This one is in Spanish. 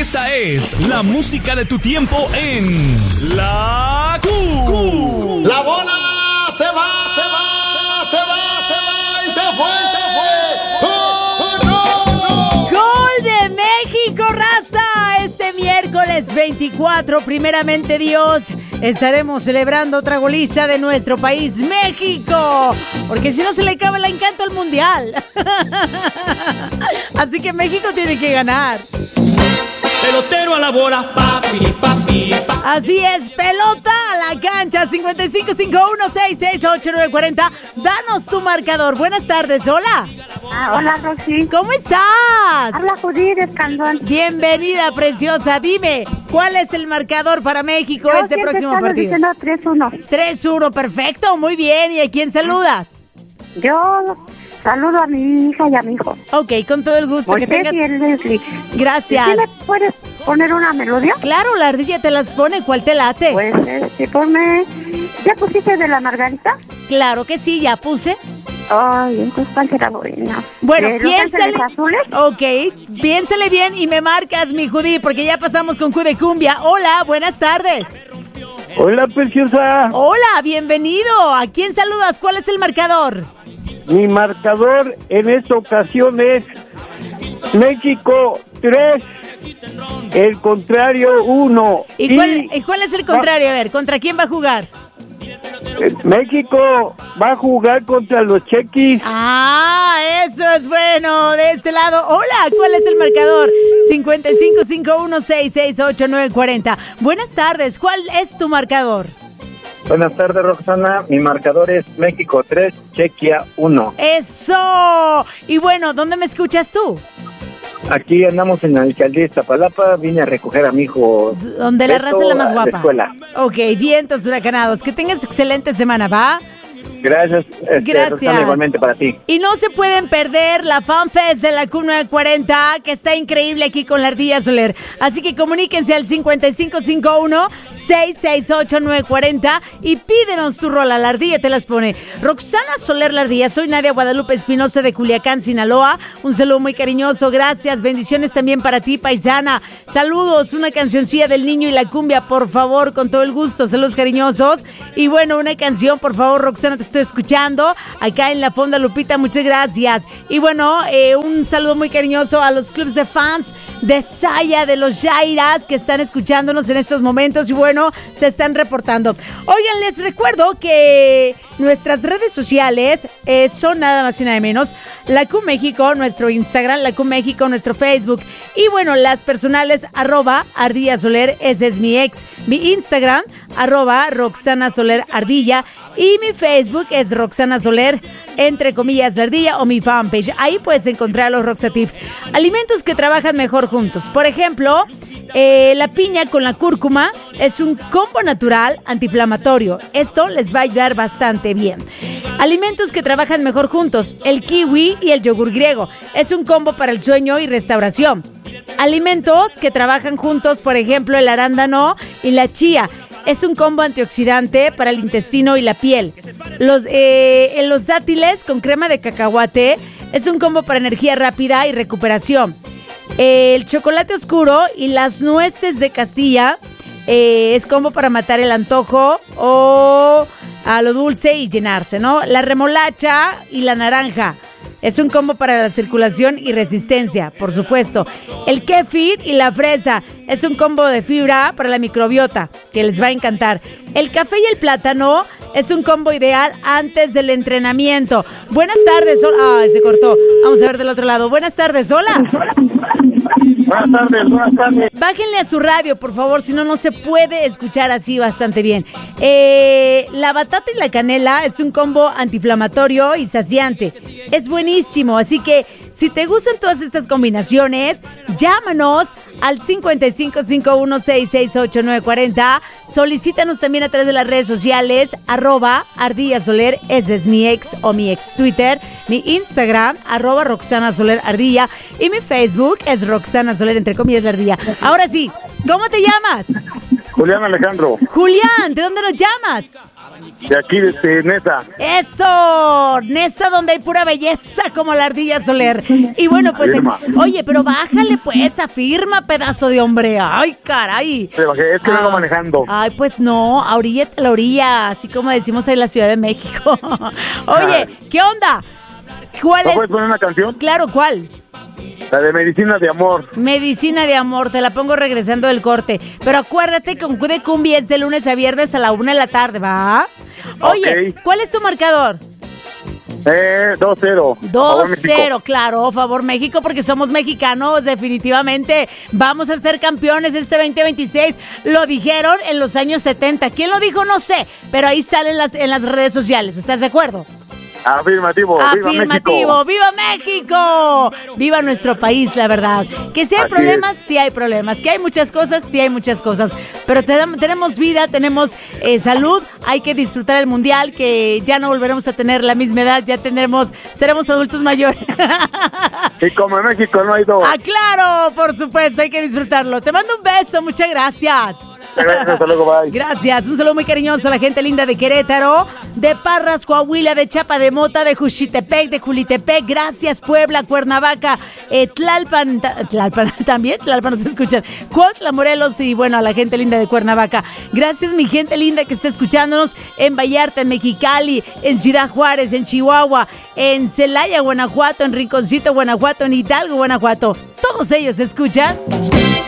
Esta es la música de tu tiempo en La Q. La bola se va y se fue. ¡Gol de México, raza! Este miércoles 24, primeramente Dios, estaremos celebrando otra goliza de nuestro país, México, porque si no se le acaba el encanto al mundial. Así que México tiene que ganar. Pelotero a la bola, papi. Así es, pelota a la cancha, 5551668940. Danos tu marcador. Buenas tardes, hola. Hola, Rosy. ¿Cómo estás? Habla Judith Escandón. Bienvenida, preciosa. Dime, ¿cuál es el marcador para México este próximo partido? 3-1. 3-1, perfecto, muy bien. ¿Y a quién saludas? Yo saludo a mi hija y a mi hijo. Ok, con todo el gusto. Moisés Que tengas... y el Leslie. Gracias. ¿Sí me puedes poner una melodía? Claro, la ardilla te las pone. ¿Cuál te late? Pues, ponme... ¿Ya pusiste de la Margarita? Claro que sí, ya puse. Ay, entonces ¿cuál será buena? Bueno, ¿Los piénsale. Ángeles Azules? Ok, piénsale bien y me marcas, mi Judy, porque ya pasamos con Q de Cumbia. Hola, buenas tardes. Hola, preciosa. Hola, bienvenido. ¿A quién saludas? ¿Cuál es el marcador? Mi marcador en esta ocasión es México 3, el contrario 1. ¿Y cuál es el contrario? A ver, ¿contra quién va a jugar? México va a jugar contra los chequis. Ah, eso es bueno. De este lado, hola, ¿cuál es el marcador? 5551668940. Buenas tardes, ¿cuál es tu marcador? Buenas tardes, Roxana. Mi marcador es México 3, Chequia 1. ¡Eso! Y bueno, ¿dónde me escuchas tú? Aquí andamos en la alcaldía de Iztapalapa. Vine a recoger a mi hijo. Donde la raza es la más guapa. La escuela. Ok, vientos huracanados. Que tengas excelente semana, ¿va? Gracias. Gracias. Roxana, igualmente para ti. Y no se pueden perder la FanFest de la Q940, que está increíble aquí con la Ardilla Soler. Así que comuníquense al 5551-668-940 y pídenos tu rola. La Ardilla te las pone. Roxana Soler, la Ardilla. Soy Nadia Guadalupe Espinosa de Culiacán, Sinaloa. Un saludo muy cariñoso. Gracias. Bendiciones también para ti, paisana. Saludos. Una cancioncilla del niño y la cumbia, por favor, con todo el gusto. Saludos cariñosos. Y bueno, una canción, por favor, Roxana, te estoy escuchando acá en la Fonda Lupita, muchas gracias. Y bueno, un saludo muy cariñoso a los clubs de fans de Saya, de los Jairas, que están escuchándonos en estos momentos y bueno, se están reportando. Oigan, les recuerdo que nuestras redes sociales son nada más y nada menos La Q México, nuestro Instagram, La Q México, nuestro Facebook, y bueno, las personales @Ardilla Soler, ese es mi Instagram, @Roxana Soler Ardilla, y mi Facebook es Roxana Soler, entre comillas, la Ardilla, o mi fanpage. Ahí puedes encontrar los Roxatips. Alimentos que trabajan mejor juntos. Por ejemplo, la piña con la cúrcuma es un combo natural antiinflamatorio. Esto les va a ayudar bastante bien. Alimentos que trabajan mejor juntos. El kiwi y el yogur griego. Es un combo para el sueño y restauración. Alimentos que trabajan juntos, por ejemplo, el arándano y la chía. Es un combo antioxidante para el intestino y la piel. Los dátiles con crema de cacahuate es un combo para energía rápida y recuperación. El chocolate oscuro y las nueces de Castilla es combo para matar el antojo o a lo dulce y llenarse, ¿no? La remolacha y la naranja es un combo para la circulación y resistencia, por supuesto. El kéfir y la fresa es un combo de fibra para la microbiota, que les va a encantar. El café y el plátano es un combo ideal antes del entrenamiento. Buenas tardes, ay, se cortó. Vamos a ver del otro lado. Buenas tardes, hola. Buenas tardes. Bájenle a su radio, por favor, si no, no se puede escuchar así bastante bien. La batata y la canela es un combo antiinflamatorio y saciante. Es buenísimo, así que si te gustan todas estas combinaciones, llámanos al 5551668940. Solicítanos también a través de las redes sociales, @Ardilla Soler, ese es mi ex o mi ex Twitter, mi Instagram, @Roxana Soler Ardilla, y mi Facebook es Roxana Soler, entre comillas, la Ardilla. Ahora sí, ¿cómo te llamas? Julián Alejandro. Julián, ¿de dónde nos llamas? De aquí, de Nesa. ¡Eso! Nesa, donde hay pura belleza como la ardilla Soler. Y bueno, pues, Afirma. oye, pero bájale pues, afirma, pedazo de hombre. ¡Ay, caray! Es que vengo manejando. Ay, pues no, a la orilla, así como decimos en la Ciudad de México. Oye, ¿qué onda? ¿Cuál ¿No es? puedes poner una canción? Claro, ¿cuál? La de Medicina de Amor. Medicina de Amor, te la pongo regresando del corte. Pero acuérdate que de cumbia es de lunes a viernes a la 1 de la tarde, ¿va? Oye, Ok. ¿cuál es tu marcador? 2-0. 2-0, claro, favor México, porque somos mexicanos, definitivamente. Vamos a ser campeones este 2026. Lo dijeron en los años 70. ¿Quién lo dijo? No sé, pero ahí salen en las redes sociales. ¿Estás de acuerdo? Afirmativo. Afirmativo, ¡viva México! ¡Viva nuestro país, la verdad! Que si hay Así problemas, sí hay problemas. Que hay muchas cosas, sí hay muchas cosas. Pero tenemos vida, tenemos salud, hay que disfrutar el mundial, que ya no volveremos a tener la misma edad, ya seremos adultos mayores. Y como en México no hay dos. ¡Ah, claro! Por supuesto, hay que disfrutarlo. Te mando un beso, muchas gracias. Gracias, hasta luego, bye. Gracias, un saludo muy cariñoso a la gente linda de Querétaro, de Parras, Coahuila, de Chapa de Mota, de Juchitepec, de Julitepec, gracias Puebla, Cuernavaca, Tlalpan también, Tlalpan nos escuchan, Cuautla, Morelos y bueno, a la gente linda de Cuernavaca. Gracias mi gente linda que está escuchándonos en Vallarta, en Mexicali, en Ciudad Juárez, en Chihuahua, en Celaya, Guanajuato, en Rinconcito, Guanajuato, en Hidalgo, Guanajuato. Todos ellos escuchan